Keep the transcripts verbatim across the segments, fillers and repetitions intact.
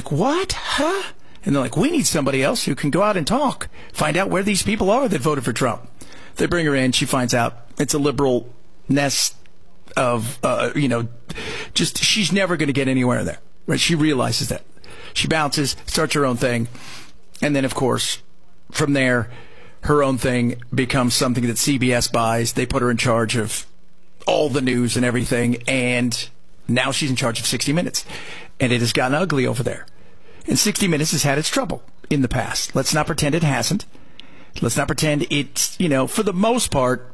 like, what? Huh? And they're like, we need somebody else who can go out and talk, find out where these people are that voted for Trump. They bring her in. She finds out it's a liberal nest of, uh, you know, just she's never going to get anywhere there. Right? She realizes that. She bounces, starts her own thing. And then, of course, from there, her own thing becomes something that C B S buys. They put her in charge of all the news and everything. And now she's in charge of sixty minutes. And it has gotten ugly over there. And sixty minutes has had its trouble in the past. Let's not pretend it hasn't. Let's not pretend it's, you know, for the most part,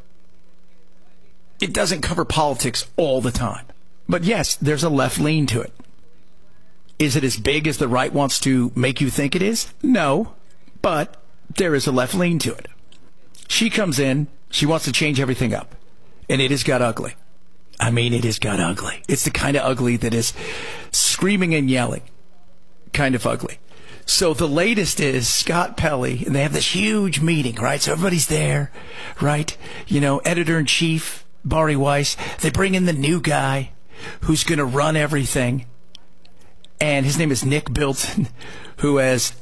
it doesn't cover politics all the time. But yes, there's a left lean to it. Is it as big as the right wants to make you think it is? No. But there is a left lean to it. She comes in. She wants to change everything up. And it has got ugly. I mean, it has got ugly. It's the kind of ugly that is screaming and yelling. Kind of ugly. So the latest is Scott Pelley, and they have this huge meeting, right? So everybody's there, right? You know, editor-in-chief, Bari Weiss. They bring in the new guy who's going to run everything. And his name is Nick Bilton, who has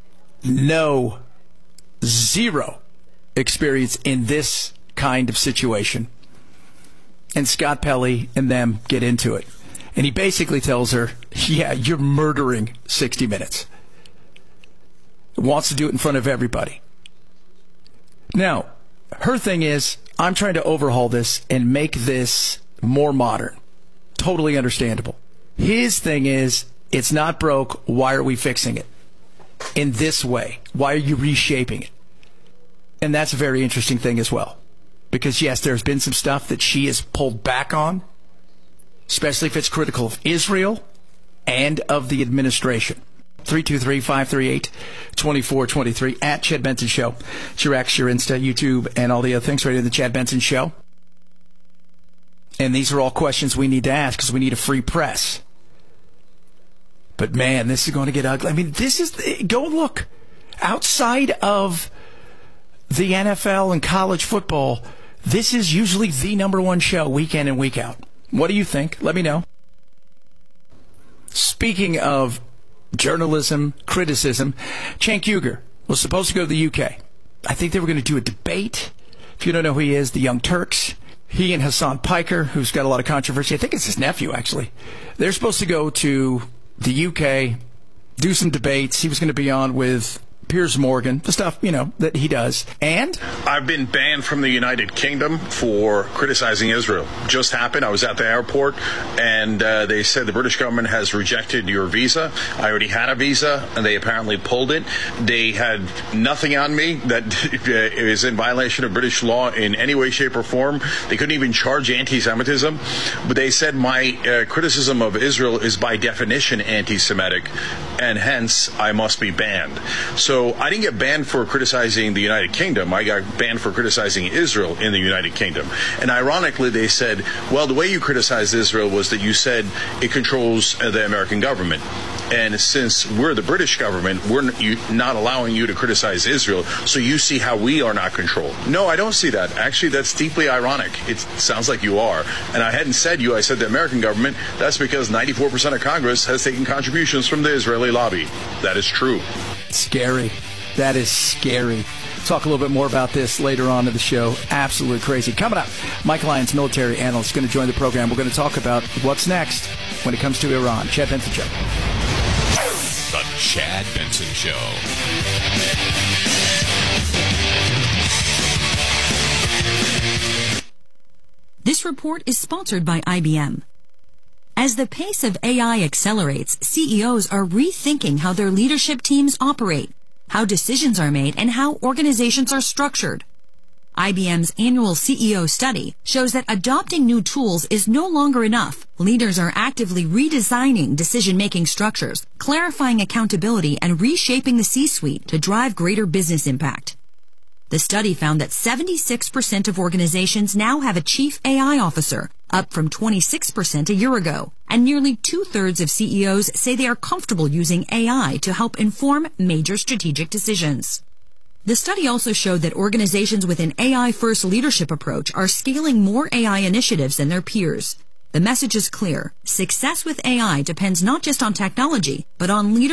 no, zero experience in this kind of situation. And Scott Pelley and them get into it. And he basically tells her, yeah, you're murdering sixty minutes. Wants to do it in front of everybody. Now, her thing is, I'm trying to overhaul this and make this more modern. Totally understandable. His thing is, it's not broke. Why are we fixing it in this way? Why are you reshaping it? And that's a very interesting thing as well. Because, yes, there's been some stuff that she has pulled back on, especially if it's critical of Israel and of the administration. three two three, five three eight, two four two three at Chad Benson Show. It's your X, your Insta, YouTube, and all the other things right in the Chad Benson Show. And these are all questions we need to ask because we need a free press. But, man, this is going to get ugly. I mean, this is... Go and look. Outside of the N F L and college football, this is usually the number one show week in and week out. What do you think? Let me know. Speaking of journalism, criticism, Cenk Uygur was supposed to go to the U K. I think they were going to do a debate. If you don't know who he is, the Young Turks. He and Hassan Piker, who's got a lot of controversy. I think it's his nephew, actually. They're supposed to go to the U K, do some debates. He was going to be on with Piers Morgan, the stuff, you know, that he does. And I've been banned from the United Kingdom for criticizing Israel. Just happened. I was at the airport, and uh, they said the British government has rejected your visa. I already had a visa, and they apparently pulled it. They had nothing on me that is in violation of British law in any way, shape, or form. They couldn't even charge anti-Semitism. But they said my uh, criticism of Israel is by definition anti-Semitic, and hence I must be banned. So So I didn't get banned for criticizing the United Kingdom. I got banned for criticizing Israel in the United Kingdom. And ironically, they said, well, the way you criticized Israel was that you said it controls the American government. And since we're the British government, we're not allowing you to criticize Israel. So you see how we are not controlled. No, I don't see that. Actually, that's deeply ironic. It sounds like you are. And I hadn't said you. I said the American government. That's because ninety-four percent of Congress has taken contributions from the Israeli lobby. That is true. Scary. That is scary. Talk a little bit more about this later on in the show. Absolutely crazy. Coming up, Mike Lyons, military analyst, going to join the program. We're going to talk about what's next when it comes to Iran. Chad Benson Show. The Chad Benson Show. This report is sponsored by I B M. As the pace of A I accelerates, C E Os are rethinking how their leadership teams operate, how decisions are made, and how organizations are structured. I B M's annual C E O study shows that adopting new tools is no longer enough. Leaders are actively redesigning decision-making structures, clarifying accountability, and reshaping the C-suite to drive greater business impact. The study found that seventy-six percent of organizations now have a chief A I officer, up from twenty-six percent a year ago, and nearly two-thirds of C E Os say they are comfortable using A I to help inform major strategic decisions. The study also showed that organizations with an A I-first leadership approach are scaling more A I initiatives than their peers. The message is clear. Success with A I depends not just on technology, but on leadership.